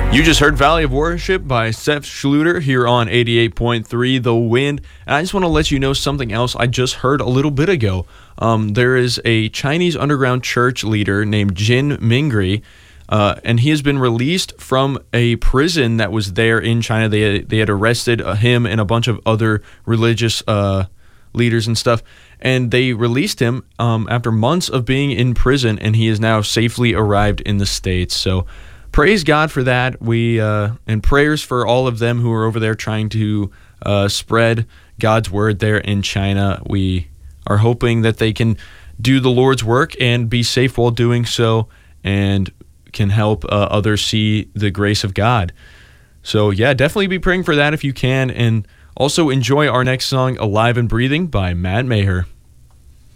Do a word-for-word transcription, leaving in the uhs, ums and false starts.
You just heard Valley of Worship by Seth Schluter here on eighty-eight point three The Wind. And I just want to let you know something else I just heard a little bit ago. Um, there is a Chinese underground church leader named Jin Mingri, uh, and he has been released from a prison that was there in China. They, they had arrested uh, him and a bunch of other religious uh, leaders and stuff, and they released him um, after months of being in prison, and he has now safely arrived in the States. So praise God for that. We uh, and prayers for all of them who are over there trying to uh, spread God's word there in China. We are hoping that they can do the Lord's work and be safe while doing so, and can help uh, others see the grace of God. So yeah, definitely be praying for that if you can, and also enjoy our next song, Alive and Breathing by Matt Maher.